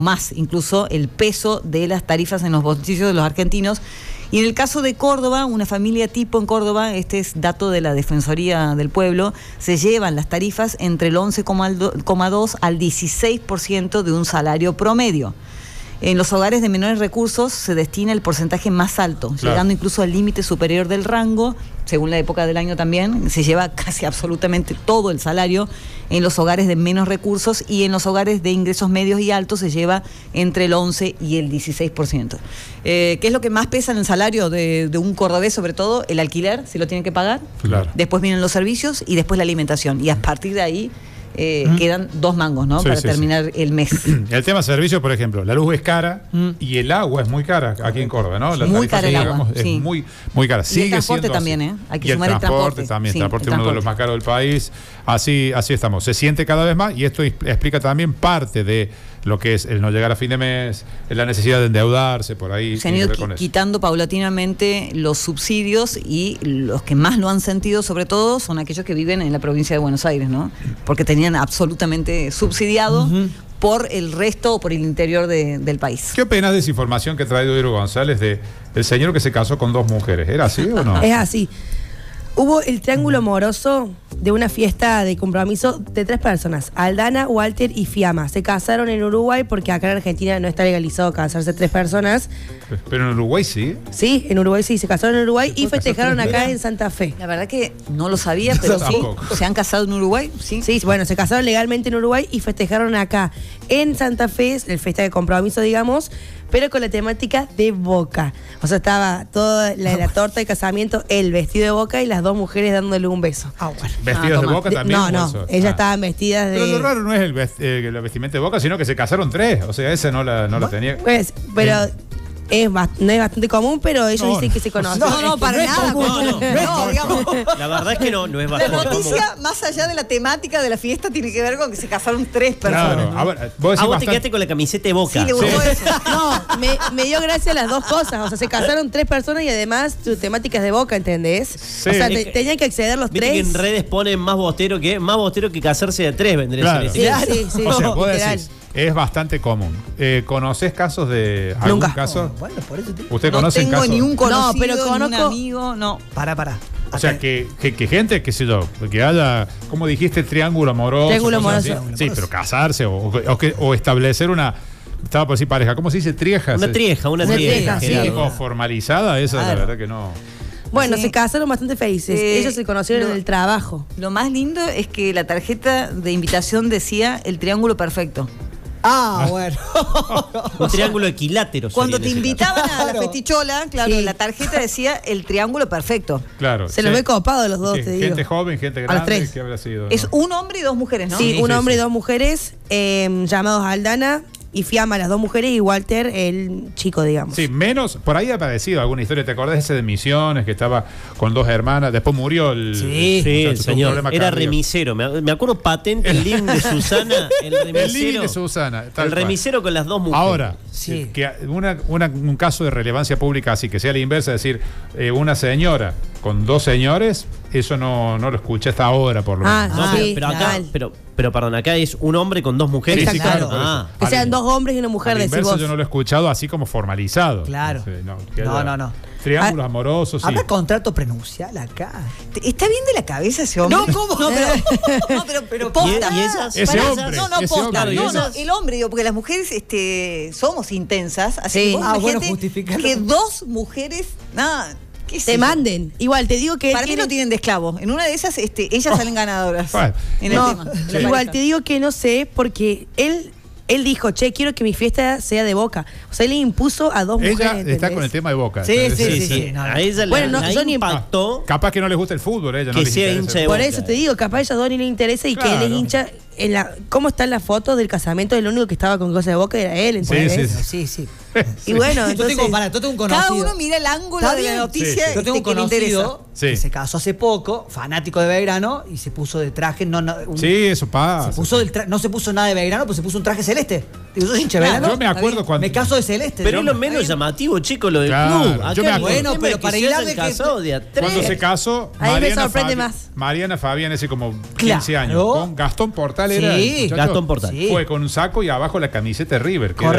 más incluso el peso de las tarifas en los bolsillos de los argentinos. Y en el caso de Córdoba, una familia tipo en Córdoba, este es dato de la Defensoría del Pueblo, se llevan las tarifas entre el 11,2 al 16% de un salario promedio. En los hogares de menores recursos se destina el porcentaje más alto, llegando incluso al límite superior del rango. Según la época del año también, se lleva casi absolutamente todo el salario en los hogares de menos recursos, y en los hogares de ingresos medios y altos se lleva entre el 11 y el 16%. ¿Qué es lo que más pesa en el salario de un cordobés? Sobre todo el alquiler, si lo tienen que pagar. Claro. Después vienen los servicios y después la alimentación. Y a partir de ahí quedan 2 mangos, ¿no? Para terminar el mes. El tema servicio, por ejemplo, la luz es cara y el agua es muy cara aquí en Córdoba, ¿no? La muy cara el agua, es muy cara. Y el transporte también, ¿eh? Hay que sumar el transporte también. Sí, el transporte es uno de los más caros del país. Así estamos. Se siente cada vez más, y esto explica también parte de lo que es el no llegar a fin de mes, la necesidad de endeudarse por ahí. Se han ido quitando paulatinamente los subsidios, y los que más lo han sentido sobre todo son aquellos que viven en la provincia de Buenos Aires, ¿no? Porque tenían absolutamente subsidiado por el resto o por el interior del país. ¿Qué opinas de esa información que ha traído Eero González del señor que se casó con 2 mujeres? ¿Era así o no? Es así. Hubo el triángulo amoroso de una fiesta de compromiso de 3 personas: Aldana, Walter y Fiamma. Se casaron en Uruguay porque acá en Argentina no está legalizado casarse 3 personas. Pero en Uruguay sí. Sí, en Uruguay sí. Se casaron en Uruguay y festejaron acá en Santa Fe. La verdad que no lo sabía, pero sí. ¿Se han casado en Uruguay? Sí. Sí, bueno, se casaron legalmente en Uruguay y festejaron acá en Santa Fe, el fiesta de compromiso, digamos, pero con la temática de Boca. O sea, estaba toda la torta de casamiento, el vestido de Boca y las 2 mujeres dándole un beso. Bueno. ¿Vestidas de Boca también? No, ellas estaban vestidas de... Pero lo raro no es el vestimenta de Boca, sino que se casaron 3. O sea, esa no la tenía. Pues, pero... no es bastante común, pero ellos dicen que se conocen. No, para nada. No, digamos. La verdad es que no es bastante común. La noticia, más allá de la temática de la fiesta, tiene que ver con que se casaron 3 personas. Claro. A ver, vos te quedaste con la camiseta de Boca. Sí, le gustó eso. No, me dio gracia las 2 cosas. O sea, se casaron 3 personas y además su temática es de Boca, ¿entendés? Sí. O sea, tenían que acceder los 3. Que en redes ponen más bostero que casarse de 3, vendría a ser. Sí. O sea, vos decís, es bastante común. ¿Conocés casos de algún caso? Bueno, por eso ¿Usted conoce casos? No tengo ni un conocido, no, pero conozco, ni un amigo, no. Para. O sea, que gente, qué sé yo, que haya, como dijiste, triángulo amoroso. Triángulo amoroso. Sí, pero casarse o establecer una... Estaba por decir pareja. ¿Cómo se dice? Trieja. Una trieja. Sí, tipo formalizada, esa la verdad que no... Bueno, se casaron bastante felices. Ellos se conocieron en el trabajo. Lo más lindo es que la tarjeta de invitación decía el triángulo perfecto. Bueno. Un triángulo equilátero. Cuando te invitaban a la festichola, claro, la tarjeta decía el triángulo perfecto. Claro. Se los ve copado los 2, te digo. Gente joven, gente grande. A los 3. ¿Qué habrá sido? Es un hombre y 2 mujeres, ¿no? Sí, un hombre y 2 mujeres, llamados Aldana y Fiamma, las 2 mujeres, y Walter, el chico, digamos. Sí, menos, por ahí ha aparecido alguna historia. ¿Te acordás ese de Misiones, que estaba con 2 hermanas? Después murió el... Sí, el señor. Era remisero. Me acuerdo patente el living de Susana. El living de Susana. El remisero con las 2 mujeres. Ahora, que un caso de relevancia pública así, que sea la inversa, es decir, una señora con 2 señores, eso no lo escuché hasta ahora, por lo menos. No, pero acá... Pero perdón, acá es un hombre con 2 mujeres. Sí, claro. Que sean 2 hombres y una mujer, decís vos. Yo no lo he escuchado así como formalizado. Claro. No. Triángulos amorosos, sí. ¿Habrá contrato prenupcial acá? ¿Está bien de la cabeza ese hombre? No, ¿cómo? Pero posta. ¿Y ellas? Ese hombre. Posta. El hombre, digo, porque las mujeres somos intensas. Así que 2 mujeres, nada... Te manden. Igual, te digo que... Para mí no tienen de esclavo. En una de esas, ellas salen ganadoras. En el tema. Igual, te digo que no sé, porque él dijo, quiero que mi fiesta sea de Boca. O sea, él le impuso a 2 mujeres. Ella está con el tema de Boca. Sí. A ella la impactó. Capaz que no les gusta el fútbol, ella no que les sea hincha de Boca. Por eso te digo, capaz a ellas 2 ni le interesa y que él es hincha... ¿Cómo están las fotos del casamiento? El único que estaba con cosa de Boca era él, ¿entendés? Sí. Y bueno, entonces... Yo tengo un conocido. Cada uno mira el ángulo de la noticia. Yo tengo un que le interesa. que se casó hace poco, fanático de Belgrano, y se puso de traje. Eso pasa. No se puso nada de Belgrano, pero se puso un traje celeste. Digo, ¿sos hincha de Belgrano? Yo me acuerdo cuando... Me caso de celeste. Pero es lo menos llamativo, chicos, lo del club. Yo me acuerdo. Bueno, pero para ir a Cuando se casó, ahí me sorprende más. Mariana Fabián, hace como 15 años, con Gastón Portal era? Sí, muchacho? Gastón Portal. Sí. Fue con un saco y abajo la camiseta de River. Que